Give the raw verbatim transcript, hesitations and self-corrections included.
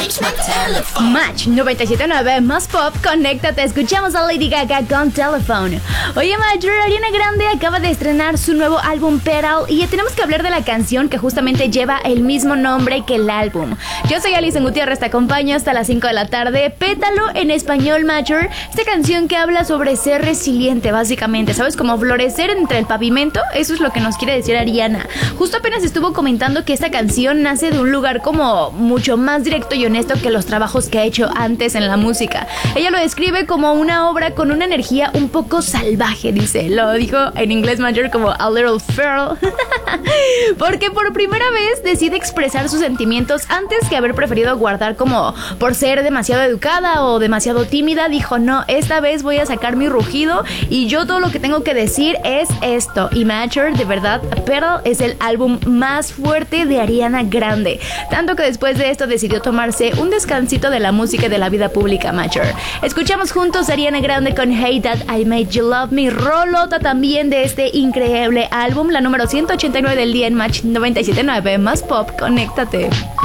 Match noventa y siete punto nueve más pop, conéctate, escuchamos a Lady Gaga con Telephone. Oye, Major, Ariana Grande acaba de estrenar su nuevo álbum Petal y tenemos que hablar de la canción que justamente lleva el mismo nombre que el álbum. Yo soy Alison Gutiérrez, te acompaño hasta las cinco de la tarde. Pétalo en español, Major, esta canción que habla sobre ser resiliente, básicamente, ¿sabes? Como florecer entre el pavimento, eso es lo que nos quiere decir Ariana. Justo apenas estuvo comentando que esta canción nace de un lugar como mucho más directo y honesto que los trabajos que ha hecho antes en la música. Ella lo describe como una obra con una energía un poco salvaje, dice. Lo dijo en inglés, Major, como a little feral. Porque por primera vez decide expresar sus sentimientos antes que haber preferido guardar como por ser demasiado educada o demasiado tímida. Dijo, no, esta vez voy a sacar mi rugido y yo todo lo que tengo que decir es esto. Y Major, de verdad, Petal es el álbum más fuerte de Ariana Grande. Tanto que después de esto decidió tomarse un descansito de la música y de la vida pública, Major. Escuchamos juntos a Ariana Grande con Hey That I Made You Love Me, rolota también de este increíble álbum, la número ciento ochenta y nueve del día en Match noventa y siete punto nueve más pop, conéctate.